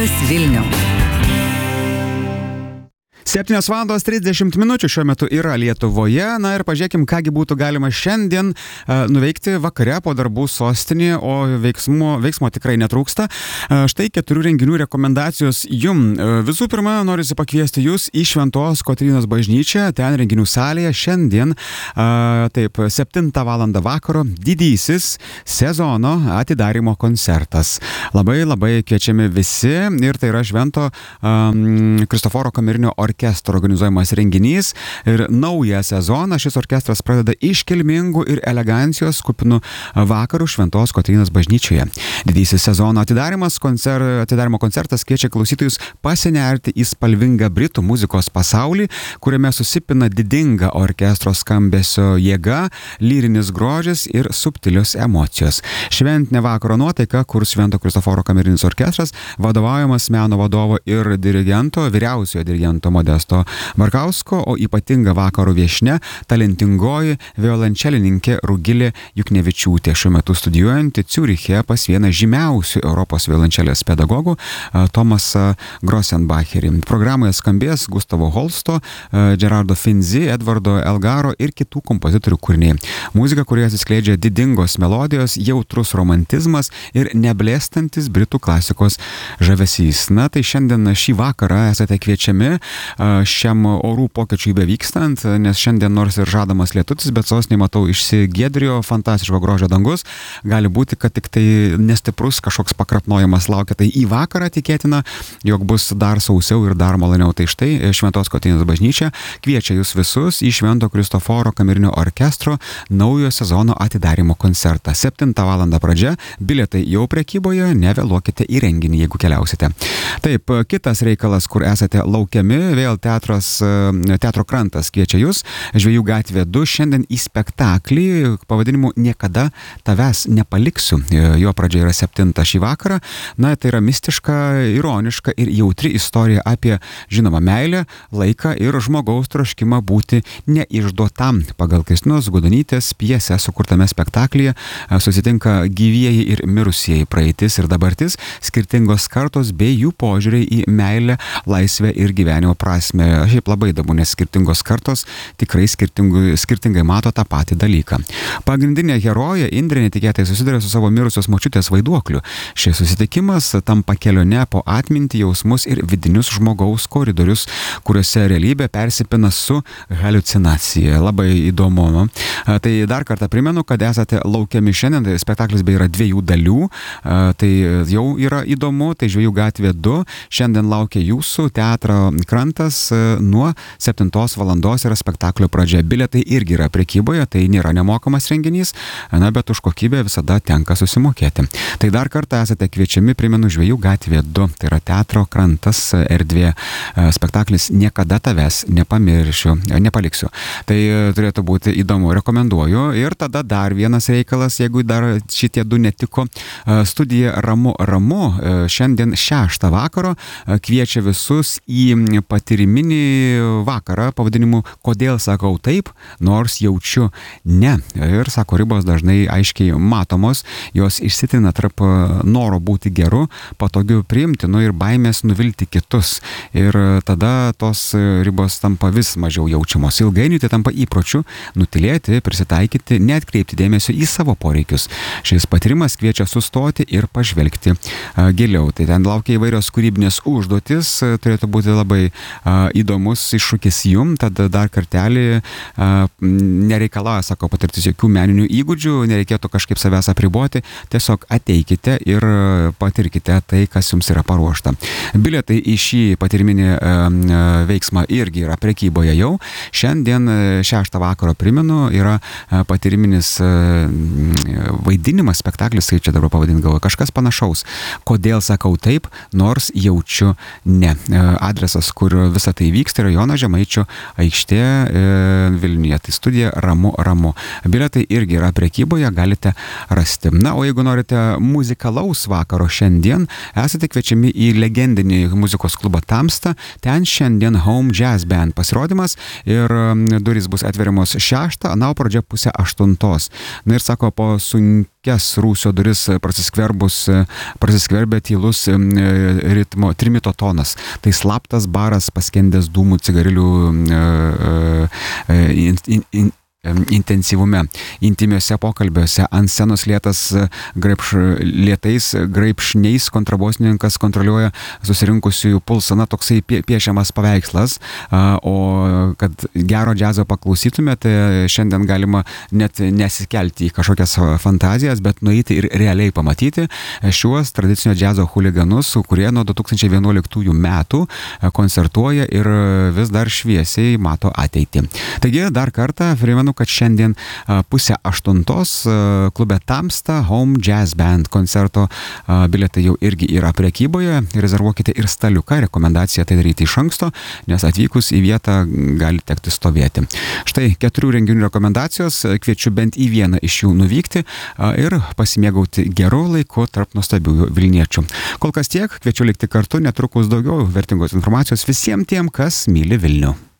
Klausytojas Vilnių. 7:30 šiuo metu yra Lietuvoje. Na ir pažiūrėkim, kągi būtų galima šiandien nuveikti vakare po darbų sostinėje, o veiksmo tikrai netrūksta. Štai 4 renginių rekomendacijos jum. Visų pirma, noriu pakviesti jūs į Šventos Kotrynos bažnyčią, ten renginių salėje šiandien, 7 val. Vakaro, didysis sezono atidarymo koncertas. Labai kviečiami visi ir tai yra Švento Kristoforo kamerinio orkestro organizuojamas renginys ir naują sezoną šis orkestras pradeda iškilmingų ir elegancijos kupinų vakarų Šventos Kotrynos bažnyčioje. Didysis sezono atidarymo koncertas kviečia klausytojus pasinerti į spalvingą britų muzikos pasaulį, kuriame susipina didinga orkestro skambesio jėga, lyrinis grožis ir subtilios emocijos. Šventinė vakaro nuotaika kurs Švento Kristoforo kamerinis orkestras, vadovaujamas meno vadovo ir vyriausiojo dirigento Modesto Markausko, o ypatinga vakaro viešnia talentingoji violončelininkė Rugilė Juknevičiūtė, šiuo metu studijuojanti Ciuriche pas vieną žymiausių Europos violončelės pedagogų Tomasą Grossenbacherį. Programoje skambės Gustavo Holsto, Gerardo Finzi, Edvardo Elgaro ir kitų kompozitorių kūriniai. Muzika, kurioje atsiskleidžia didingos melodijos, jautrus romantizmas ir neblėstantis britų klasikos žavesys. Na tai šiandien šį vakarą esate kviečiami šiam orų pokyčiui bevykstant, nes šiandien nors ir žadamas lietutis, bet sostinėje matau išsigėdrio fantastiško grožio dangus. Gali būti, kad tik tai nestiprus kažkoks pakrapnojimas laukia. Tai į vakarą tikėtina, jog bus dar sausiau ir dar maloniau. Tai štai Šventos Kotrynos bažnyčia kviečia jūs visus į Švento Kristoforo kamerinio orkestro naujo sezono atidarymo koncertą. 7 val. Pradžia, bilietai jau prekyboje, nevėluokite į renginį, jeigu keliausite. Taip, kitas reikalas, kur esate laukiami, vėl Teatro Krantas kviečia jūs, Žvejų gatvė 2, šiandien į spektaklį pavadinimu Niekada tavęs nepaliksiu. Jo pradžia yra 7 šį vakarą. Na, tai yra mistiška, ironiška ir jautri istorija apie, žinoma, meilę, laiką ir žmogaus troškimą būti neišduotam. Pagal Kristinos Gudonytės pjesę sukurtame spektaklyje susitinka gyvieji ir mirusieji, praeitis ir dabartis, skirtingos kartos bei jų požiūriai į meilę, laisvę ir gyvenimo prasme. Šiaip labai įdomu, nes skirtingos kartos tikrai skirtingai mato tą patį dalyką. Pagrindinė herojė Indrė netikėtai susiduria su savo mirusios močiutės vaiduokliu. Šis susitikimas tampa kelione po atmintį, jausmus ir vidinius žmogaus koridorius, kuriuose realybė persipina su haliucinacija. Labai įdomu. Tai dar kartą primenu, kad esate laukiami šiandien. Spektaklis bei yra 2 dalių. Tai jau yra įdomu. Tai Žvejų gatvė 2. Šiandien laukia jūsų Teatro Krantas nuo 7 val. Yra spektaklio pradžia. Bilietai irgi yra prekyboje, tai nėra nemokamas renginys, bet už kokybę visada tenka susimokėti. Tai dar kartą esate kviečiami, primenu, Žvejų gatvė 2, tai yra Teatro Krantas erdvė. Spektaklis Niekada tavęs nepaliksiu. Tai turėtų būti įdomu, rekomenduoju. Ir tada dar vienas reikalas, jeigu dar šitie 2 netiko, studija Ramu. Šiandien 6 vakaro kviečia visus į patyriminį vakarą pavadinimu Kodėl sakau taip, nors jaučiu ne. Ir sako, ribos dažnai aiškiai matomos, jos išsitrina tarp noro būti geru, patogiu priimtinu ir baimės nuvilti kitus. Ir tada tos ribos tampa vis mažiau jaučiamos. Ilgainiui tai tampa įpročiu nutilėti, prisitaikyti, neatkreipti dėmesio į savo poreikius. Šis patyrimas kviečia sustoti ir pažvelgti giliau. Tai ten laukia įvairios kūrybinės užduotis, turėtų būti labai įdomus iššūkis jum, tad dar kartelį nereikalauja, sako, patirtis jokių meninių įgūdžių, nereikėtų kažkaip savęs apriboti, tiesiog ateikite ir patirkite tai, kas jums yra paruošta. Bilietai į šį patyriminį veiksmą irgi yra prekyboje jau. Šiandien 6 vakaro, primenu, yra patyriminis vaidinimas, spektaklis, kaip čia dabar pavadinti galvoju, kažkas panašaus. Kodėl sakau taip, nors jaučiu ne. Adresas, kur visą tai vyksta yra Jono Žemaičio aikštė Vilniuje. Tai studija Ramu. Bilietai irgi yra prekyboje, galite rasti. Na, o jeigu norite muzikalaus vakaro šiandien, esate kviečiami į legendinį muzikos klubą Tamsta. Ten šiandien Home Jazz Band pasirodymas ir durys bus atveriamos 6, na, o pradžia 7:30. Na ir sako, po sunkias rūsio duris prasiskverbia tylus trimito tonas. Tai slaptas baras paskendęs dūmų cigarilių intensyvume, intimiuose pokalbiuose, ant scenos lėtais graipšniais kontrabosininkas kontroliuoja susirinkusiųjų pulsą, na, toksai piešiamas paveikslas, o kad gero džiazo paklausytumėte, šiandien galima net nesikelti į kažkokias fantazijas, bet nueiti ir realiai pamatyti šiuos tradicinio džiazo huliganus, kurie nuo 2011 metų koncertuoja ir vis dar šviesiai mato ateitį. Taigi, dar kartą primenu, kad šiandien 7:30 klube Tamsta Home Jazz Band koncerto bilietai jau irgi yra prekyboje. Rezervuokite ir staliuką, rekomendacija tai daryti iš anksto, nes atvykus į vietą gali tekti stovėti. Štai 4 renginių rekomendacijos, kviečiu bent į vieną iš jų nuvykti ir pasimėgauti geru laiku tarp nuostabių vilniečių. Kol kas tiek, kviečiu likti kartu, netrukus daugiau vertingos informacijos visiems tiem, kas myli Vilnių.